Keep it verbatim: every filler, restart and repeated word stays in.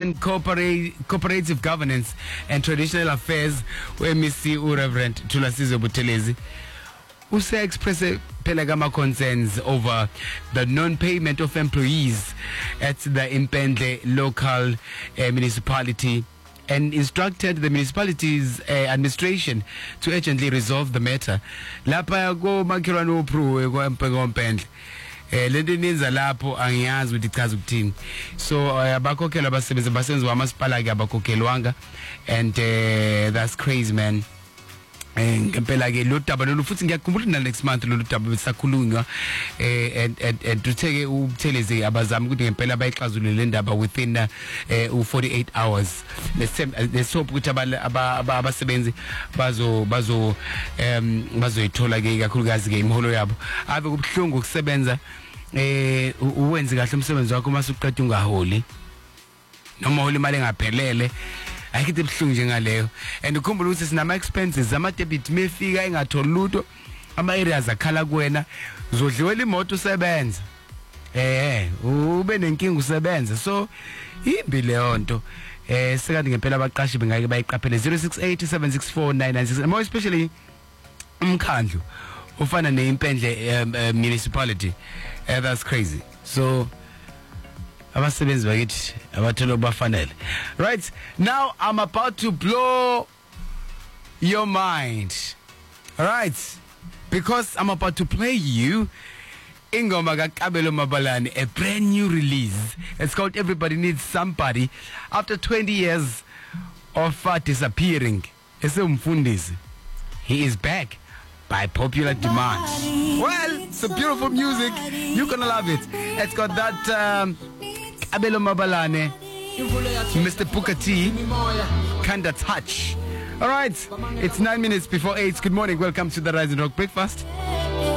African Corporate, Cooperative Governance and Traditional Affairs, M E C Reverend Thulasizwe Buthelezi, who say express Pelagama concerns over the non-payment of employees at the Impende local uh, municipality, and instructed the municipality's uh, administration to urgently resolve the matter. Lapha go makhelwane upru ko Impende. Eh lento ininza lapho angiyazi ukuthi ichaza ukuthini. So abakhokhelwa abasebenzi basenzi wamasipala ke abakhokhelwanga, and uh, that's crazy, man. Ngempela ke lo daba lolu futhi ngiyakhumbula na next month lolu daba besakhulunywa eh and and utheke ubuthelezi abazama ukuthi ngempela bayixazulule le ndaba within uh, forty-eight hours. Let's hope ukuthi abasebenzi bazo bazo um bazoyithola ke kakhulukazi ke imholo yabo. Ave kubhlungu ukusebenza eh uwenze kahle umsebenzi wakho mase uqeda ungaholi noma uholi imali engaphelele. Ayikithi ebhlungu njengaleyo, and ukhumbula ukuthi sinama expenses ama debit mefika engatholi lutho, ama areas akhala kuwena, uzodliwela imoto usebenza eh ube nenkinga usebenza. So imbi leyo nto eh sekathi ngempela abaqashi bengake bayiqaphele. Zero six eight seven six four nine nine six, more especially umkhandlu ufana neImpendle um, uh, municipality. Uh, that's crazy. So abasebenzi bakithi abathola bafanele. Right now I'm about to blow your mind, all right, because I'm about to play you ingoma kaKabelo Mabalane, a brand new release. It's called Everybody Needs Somebody. After twenty years of uh, disappearing, Esumfundisi, he is back by popular demand. Well, it's a beautiful music, you're gonna love it. It's got that um, Abelo Mabalane, Mister Booker T, kinda touch. All right, it's nine minutes before eight. Good morning, welcome to the Rise and Rock Breakfast.